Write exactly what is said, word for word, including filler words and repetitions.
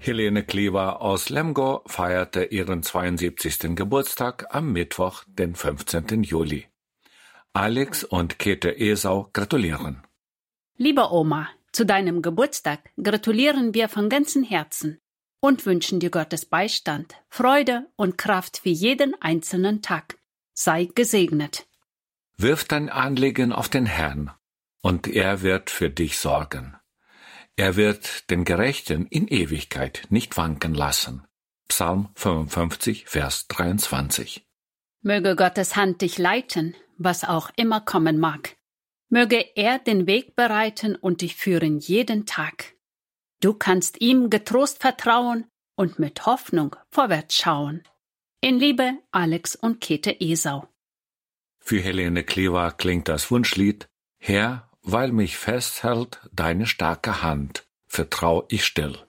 Helene Klever aus Lemgo feierte ihren zweiundsiebzigsten Geburtstag am Mittwoch, den fünfzehnten Juli. Alex und Käthe Esau gratulieren. Liebe Oma, zu deinem Geburtstag gratulieren wir von ganzem Herzen und wünschen dir Gottes Beistand, Freude und Kraft für jeden einzelnen Tag. Sei gesegnet. Wirf dein Anliegen auf den Herrn, und er wird für dich sorgen. Er wird den Gerechten in Ewigkeit nicht wanken lassen. Psalm fünfundfünfzig, Vers dreiundzwanzig. Möge Gottes Hand dich leiten, was auch immer kommen mag. Möge er den Weg bereiten und dich führen jeden Tag. Du kannst ihm getrost vertrauen und mit Hoffnung vorwärts schauen. In Liebe, Alex und Käthe Esau. Für Helene Klever klingt das Wunschlied: Herr, weil mich festhält deine starke Hand, vertrau ich still.